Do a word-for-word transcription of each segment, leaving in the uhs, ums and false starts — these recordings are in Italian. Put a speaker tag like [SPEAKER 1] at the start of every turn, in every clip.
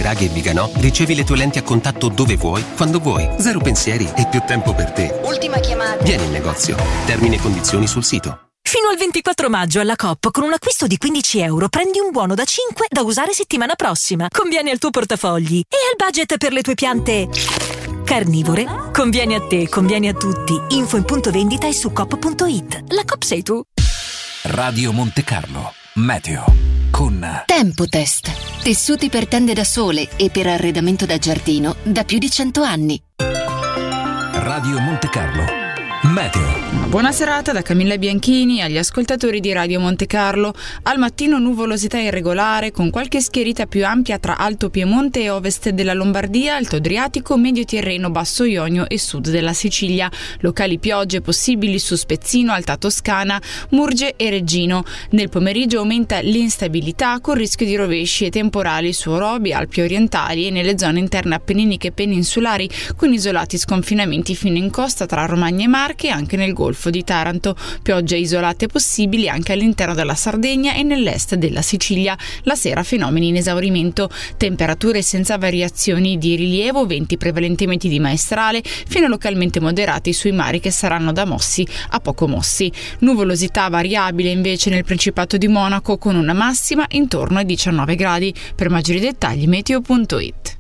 [SPEAKER 1] Draghi e Viganò, ricevi le tue lenti a contatto dove vuoi, quando vuoi. Zero pensieri e più tempo per te.
[SPEAKER 2] Ultima chiamata.
[SPEAKER 1] Vieni in negozio. Termini e condizioni sul sito.
[SPEAKER 3] Fino al ventiquattro maggio alla Coop, con un acquisto di quindici euro, prendi un buono da cinque da usare settimana prossima. Conviene al tuo portafogli e al budget per le tue piante carnivore. Conviene a te, conviene a tutti. Info in punto vendita e su coop punto it. La Coop sei tu.
[SPEAKER 4] Radio Monte Carlo. Meteo. Con
[SPEAKER 5] Tempotest. Tessuti per tende da sole e per arredamento da giardino da più di cento anni.
[SPEAKER 4] Radio Monte Carlo. Meteo.
[SPEAKER 6] Buona serata da Camilla Bianchini agli ascoltatori di Radio Monte Carlo. Al mattino nuvolosità irregolare con qualche schierita più ampia tra Alto Piemonte e ovest della Lombardia, Alto Adriatico, Medio Tirreno, Basso Ionio e sud della Sicilia. Locali piogge possibili su Spezzino, Alta Toscana, Murge e Reggino. Nel pomeriggio aumenta l'instabilità con rischio di rovesci e temporali su Orobi, Alpi orientali e nelle zone interne appenniniche e peninsulari, con isolati sconfinamenti fino in costa tra Romagna e Marche e anche nel Golfo di Taranto. Piogge isolate possibili anche all'interno della Sardegna e nell'est della Sicilia. La sera fenomeni in esaurimento. Temperature senza variazioni di rilievo, venti prevalentemente di maestrale, fino a localmente moderati sui mari che saranno da mossi a poco mossi. Nuvolosità variabile invece nel Principato di Monaco con una massima intorno ai diciannove gradi. Per maggiori dettagli meteo punto it.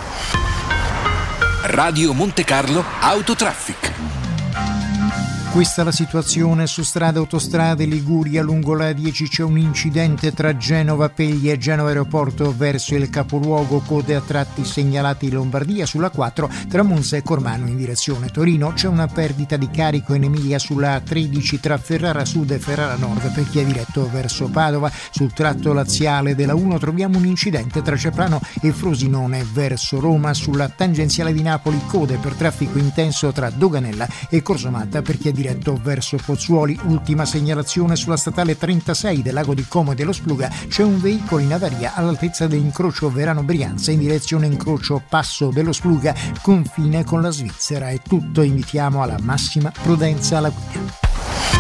[SPEAKER 4] Radio Monte Carlo Autotraffic.
[SPEAKER 7] Questa è la situazione su strade autostrade Liguria. Lungo la dieci c'è un incidente tra Genova Peglia e Genova Aeroporto verso il capoluogo, code a tratti segnalati in Lombardia. Sulla quattro tra Monza e Cormano in direzione Torino c'è una perdita di carico in Emilia sulla tredici tra Ferrara Sud e Ferrara Nord per chi è diretto verso Padova. Sul tratto laziale della uno troviamo un incidente tra Ceprano e Frosinone verso Roma. Sulla tangenziale di Napoli code per traffico intenso tra Doganella e Corsomatta per chi è diretto verso Pozzuoli. Ultima segnalazione sulla statale trentasei del lago di Como e dello Spluga, c'è un veicolo in avaria all'altezza dell'incrocio Verano Brianza in direzione incrocio Passo dello Spluga, confine con la Svizzera. È tutto, invitiamo alla massima prudenza alla guida.